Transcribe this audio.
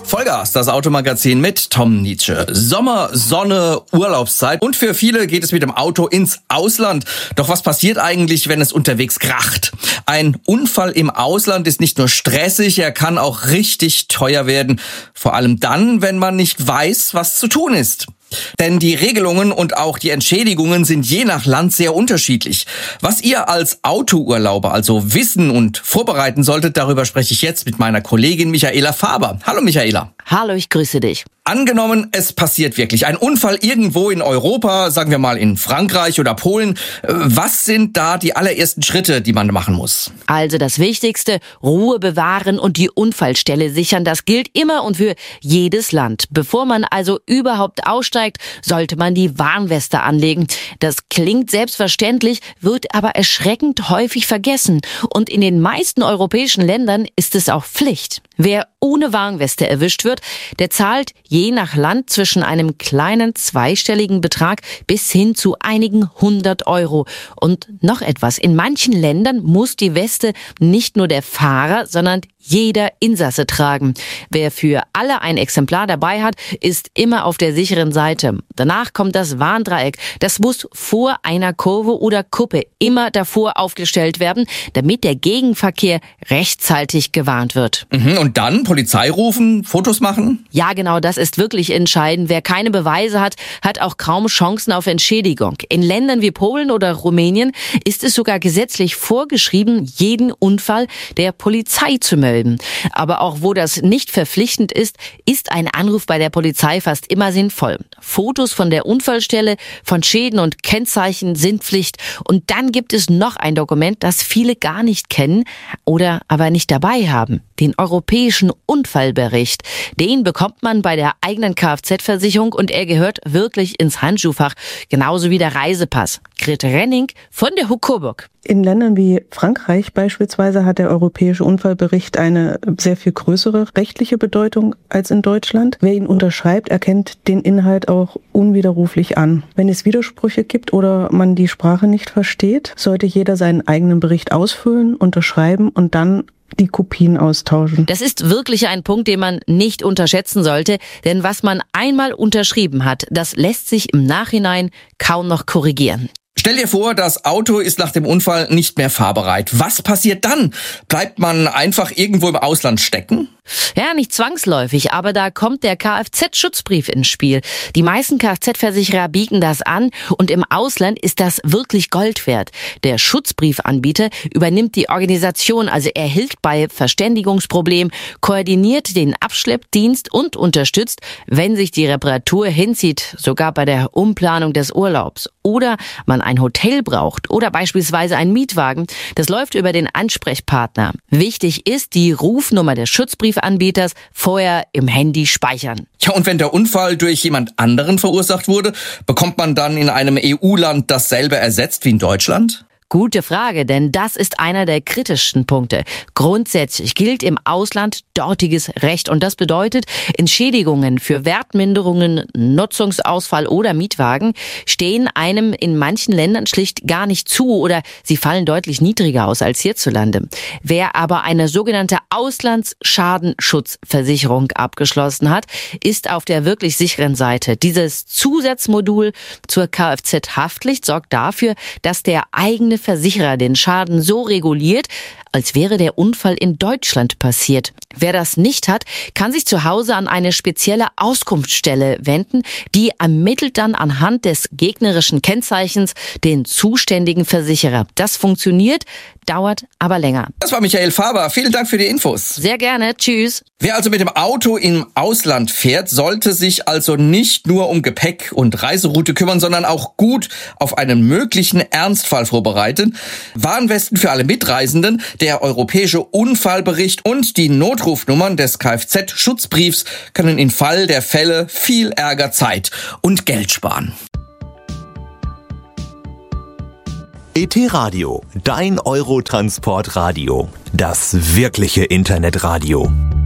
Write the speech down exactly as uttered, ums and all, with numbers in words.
Vollgas, das Automagazin mit Tom Nietzsche. Sommer, Sonne, Urlaubszeit und für viele geht es mit dem Auto ins Ausland. Doch was passiert eigentlich, wenn es unterwegs kracht? Ein Unfall im Ausland ist nicht nur stressig, er kann auch richtig teuer werden. Vor allem dann, wenn man nicht weiß, was zu tun ist. Denn die Regelungen und auch die Entschädigungen sind je nach Land sehr unterschiedlich. Was ihr als Autourlauber also wissen und vorbereiten solltet, darüber spreche ich jetzt mit meiner Kollegin Michaela Faber. Hallo Michaela. Hallo, ich grüße dich. Angenommen, es passiert wirklich ein Unfall irgendwo in Europa, sagen wir mal in Frankreich oder Polen. Was sind da die allerersten Schritte, die man machen muss? Also das Wichtigste, Ruhe bewahren und die Unfallstelle sichern. Das gilt immer und für jedes Land. Bevor man also überhaupt aussteigt, sollte man die Warnweste anlegen. Das klingt selbstverständlich, wird aber erschreckend häufig vergessen. Und in den meisten europäischen Ländern ist es auch Pflicht. Wer ohne Warnweste erwischt wird, der zahlt je nach Land zwischen einem kleinen zweistelligen Betrag bis hin zu einigen hundert Euro. Und noch etwas, in manchen Ländern muss die Weste nicht nur der Fahrer, sondern jeder Insasse tragen. Wer für alle ein Exemplar dabei hat, ist immer auf der sicheren Seite. Danach kommt das Warndreieck. Das muss vor einer Kurve oder Kuppe immer davor aufgestellt werden, damit der Gegenverkehr rechtzeitig gewarnt wird. Mhm, und dann Polizei rufen, Fotos machen? Ja, genau, das ist wirklich entscheidend. Wer keine Beweise hat, hat auch kaum Chancen auf Entschädigung. In Ländern wie Polen oder Rumänien ist es sogar gesetzlich vorgeschrieben, jeden Unfall der Polizei zu melden. Aber auch wo das nicht verpflichtend ist, ist ein Anruf bei der Polizei fast immer sinnvoll. Fotos von der Unfallstelle, von Schäden und Kennzeichen sind Pflicht. Und dann gibt es noch ein Dokument, das viele gar nicht kennen oder aber nicht dabei haben. Den Europäischen Unfallbericht. Den bekommt man bei der eigenen Kfz-Versicherung und er gehört wirklich ins Handschuhfach. Genauso wie der Reisepass. Grit Renning von der Huck Coburg. In Ländern wie Frankreich beispielsweise hat der Europäische Unfallbericht eine sehr viel größere rechtliche Bedeutung als in Deutschland. Wer ihn unterschreibt, erkennt den Inhalt auch unwiderruflich an. Wenn es Widersprüche gibt oder man die Sprache nicht versteht, sollte jeder seinen eigenen Bericht ausfüllen, unterschreiben und dann die Kopien austauschen. Das ist wirklich ein Punkt, den man nicht unterschätzen sollte, denn was man einmal unterschrieben hat, das lässt sich im Nachhinein kaum noch korrigieren. Stell dir vor, das Auto ist nach dem Unfall nicht mehr fahrbereit. Was passiert dann? Bleibt man einfach irgendwo im Ausland stecken? Ja, nicht zwangsläufig, aber da kommt der Kfz-Schutzbrief ins Spiel. Die meisten Kfz-Versicherer bieten das an und im Ausland ist das wirklich Gold wert. Der Schutzbriefanbieter übernimmt die Organisation, also er hilft bei Verständigungsproblemen, koordiniert den Abschleppdienst und unterstützt, wenn sich die Reparatur hinzieht, sogar bei der Umplanung des Urlaubs. Oder man ein Hotel braucht oder beispielsweise einen Mietwagen. Das läuft über den Ansprechpartner. Wichtig ist die Rufnummer des Schutzbriefanbieters vorher im Handy speichern. Ja, und wenn der Unfall durch jemand anderen verursacht wurde, bekommt man dann in einem E U-Land dasselbe ersetzt wie in Deutschland? Gute Frage, denn das ist einer der kritischsten Punkte. Grundsätzlich gilt im Ausland dortiges Recht und das bedeutet, Entschädigungen für Wertminderungen, Nutzungsausfall oder Mietwagen stehen einem in manchen Ländern schlicht gar nicht zu oder sie fallen deutlich niedriger aus als hierzulande. Wer aber eine sogenannte Auslandsschadensschutzversicherung abgeschlossen hat, ist auf der wirklich sicheren Seite. Dieses Zusatzmodul zur Kfz-Haftpflicht sorgt dafür, dass der eigene Versicherer den Schaden so reguliert, als wäre der Unfall in Deutschland passiert. Wer das nicht hat, kann sich zu Hause an eine spezielle Auskunftsstelle wenden, die ermittelt dann anhand des gegnerischen Kennzeichens den zuständigen Versicherer. Das funktioniert, dauert aber länger. Das war Michael Faber. Vielen Dank für die Infos. Sehr gerne. Tschüss. Wer also mit dem Auto im Ausland fährt, sollte sich also nicht nur um Gepäck und Reiseroute kümmern, sondern auch gut auf einen möglichen Ernstfall vorbereiten. Warnwesten für alle Mitreisenden, der Europäische Unfallbericht und die Notrufnummern des Kfz-Schutzbriefs können im Fall der Fälle viel Ärger, Zeit und Geld sparen. E T Radio, dein Eurotransport-Radio. Das wirkliche Internetradio.